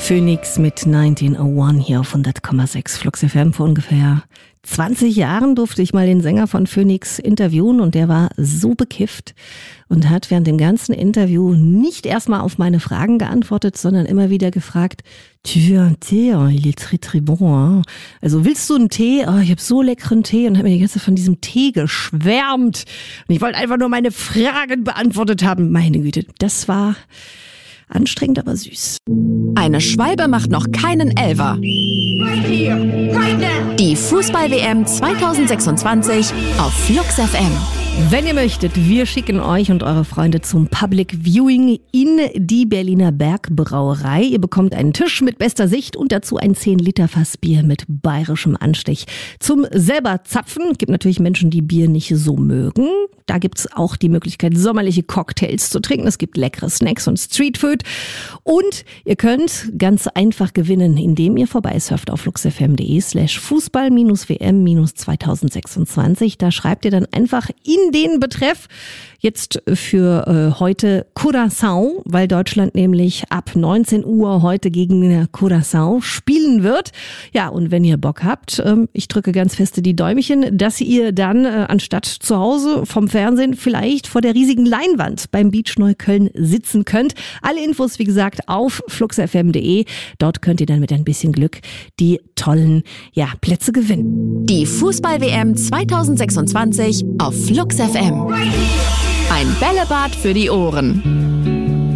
Phoenix mit 1901 hier auf 100,6 Flux FM. Vor ungefähr 20 Jahren durfte ich mal den Sänger von Phoenix interviewen und der war so bekifft und hat während dem ganzen Interview nicht erstmal auf meine Fragen geantwortet, sondern immer wieder gefragt, tu veux un thé? Oh, il est très très bon. Hein? Also willst du einen Tee? Oh, ich habe so leckeren Tee und habe mir die ganze Zeit von diesem Tee geschwärmt. Und ich wollte einfach nur meine Fragen beantwortet haben. Meine Güte, das war anstrengend, aber süß. Eine Schwalbe macht noch keinen Elfer. Die Fußball-WM 2026 auf Flux FM. Wenn ihr möchtet, wir schicken euch und eure Freunde zum Public Viewing in die Berliner Bergbrauerei. Ihr bekommt einen Tisch mit bester Sicht und dazu ein 10-Liter-Fass Bier mit bayerischem Anstich. Zum selber zapfen gibt natürlich Menschen, die Bier nicht so mögen. Da gibt's auch die Möglichkeit, sommerliche Cocktails zu trinken. Es gibt leckere Snacks und Streetfood. Und ihr könnt ganz einfach gewinnen, indem ihr vorbeisurft auf fluxfm.de/Fußball-WM-2026. Da schreibt ihr dann einfach in den Betreff jetzt für heute Curaçao, weil Deutschland nämlich ab 19 Uhr heute gegen Curaçao spielen wird. Ja, und wenn ihr Bock habt, ich drücke ganz feste die Däumchen, dass ihr dann anstatt zu Hause vom Fernsehen vielleicht vor der riesigen Leinwand beim Beach Neukölln sitzen könnt. Alle Infos, wie gesagt, auf fluxfm.de. Dort könnt ihr dann mit ein bisschen Glück die tollen Plätze gewinnen. Die Fußball-WM 2026 auf Flux FM. Ein Bällebad für die Ohren.